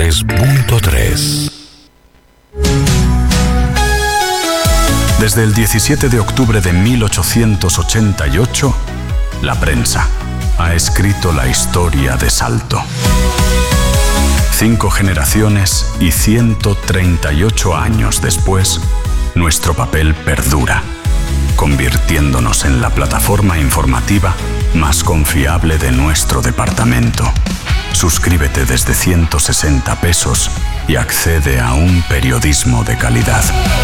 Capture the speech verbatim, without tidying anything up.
tres punto tres. Desde el diecisiete de octubre de mil ochocientos ochenta y ocho, la prensa ha escrito la historia de Salto. Cinco generaciones y ciento treinta y ocho años después, nuestro papel perdura, convirtiéndonos en la plataforma informativa más confiable de nuestro departamento. Suscríbete desde ciento sesenta pesos y accede a un periodismo de calidad.